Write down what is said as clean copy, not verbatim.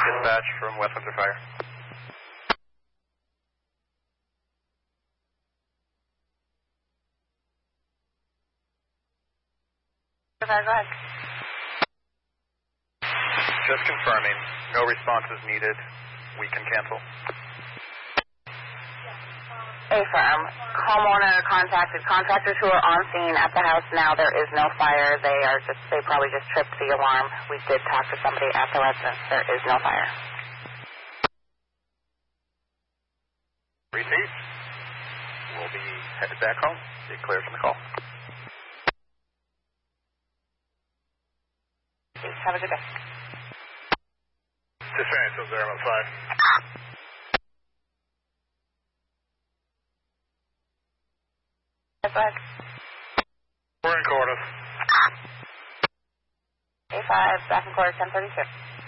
dispatch from Westminster Fire. Go ahead. Just confirming, no response is needed. We can cancel. A-firm, homeowner contacted contractors who are on scene at the house now. There is no fire. They probably just tripped the alarm. We did talk to somebody at the residence. There is no fire. Received. We'll be headed back home. Get cleared from the call. Have a good day. Dispatch, 005. Go ahead. We're in Cordis. A5, back in quarter 1032.